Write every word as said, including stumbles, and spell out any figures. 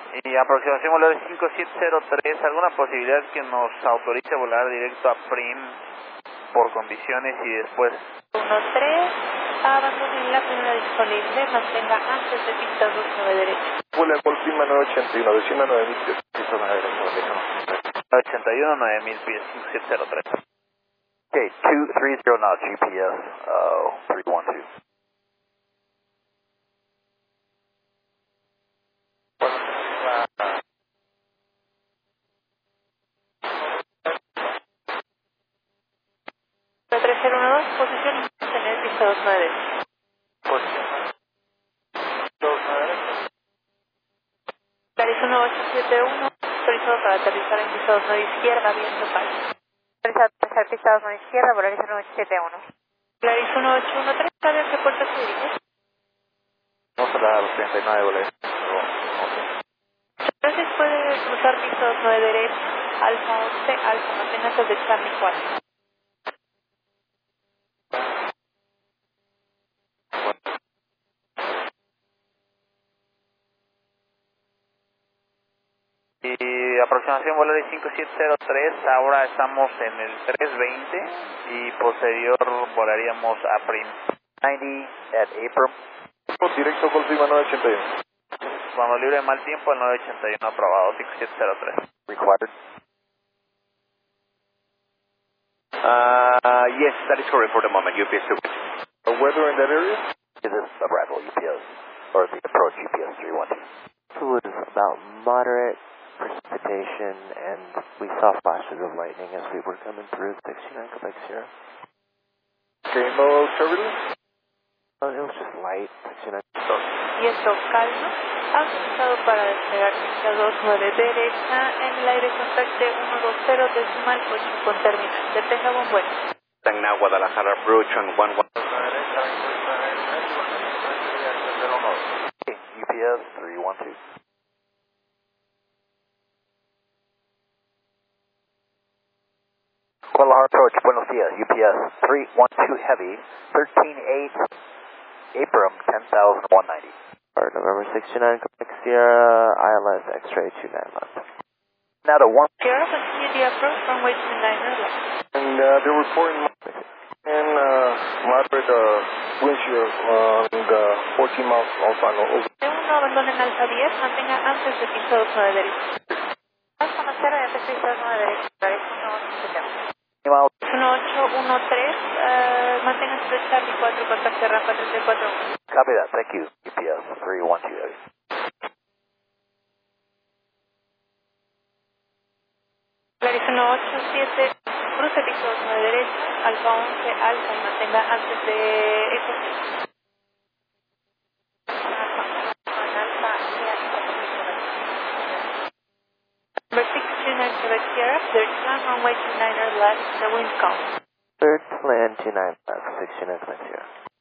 Y aproximación volar cinco siete cero tres, ¿alguna posibilidad que nos autorice a volar directo a Prim por condiciones y después? uno tres, abandone la primera disponible, mantenga antes de pista dos nueve derecha. Vuela por Pima nueve ochenta y uno, decima nueve mil pies. Piso nueve derecha, nueve ochenta y uno, nueve mil pies, cinco siete cero tres. Okay, two three zero knots G P S, uh, three one two. tres cero uno dos, posición y mantener pista dos nueve derecha. Posición dos nueve derecha. Claris uno ocho siete uno, autorizado para aterrizar en pista dos nueve izquierda, viento país. Autorizado para aterrizar pista dos nueve izquierda, Volaris uno ocho siete uno. Claris uno ocho uno tres, ¿sabe a qué puerto se dirige? Vamos a la los treinta y nueve, volé. Entonces puede cruzar pista dos nueve derecha, alfa once, alfa, manténgase de Charlie cuatro. Y aproximación volar de cinco siete cero tres, ahora estamos en el tres veinte y posterior volaríamos a Prim. ninety at Abram. Directo por Pima nueve ochenta y uno. Cuando libre de mal tiempo, el nueve ochenta y uno aprobado, cinco siete cero tres. Required. Uh, yes, that is correct for the moment, U P S two. A weather in that area? Is this arrival U P S, or the approach U P S three one two? It was about moderate precipitation, and we saw flashes of lightning as we were coming through sixty-nine Quebec Sierra. Okay, no turbulence? Oh, it was just light, sixty-nine. Y esto calma, autorizado para despegar pista dos nueve derecha, en el aire contacte uno dos cero decimal ocho con terminal. Detenga buen vuelo. And now Guadalajara approach on one one. Okay, U P S three one two. Guadalajara approach, Buenos Dias, U P S three one two heavy, thirteen eight, Abram, ten thousand one ninety. Alright, November sixty-nine, Quebec Sierra, I L S X-ray two nine left. Now to one. Sierra, continue the approach from way two nine left. And uh, they're reporting in uh, moderate uh, wind shear on the fourteen miles alpha over. De uno, abandonen alfa diez, mantenga antes de pista dos nueve derecha. Alfa Macera, antes de pista dos nueve derecha, Claris uno ocho siete uno. uno ocho uno tres, uh, manténganse de Charlie cuatro, contacte rampa treinta y cuatro. Copy that, thank you. U P S three one two heavy. Claris uno ocho siete, cruce piso dos nueve derecha, alfa once, alfa y mantenga antes de eso. Number six two nine Quebec Sierra, third plan runway two niner left, the wind calm. Third plan two nine left, sixty-nine Quebec Sierra.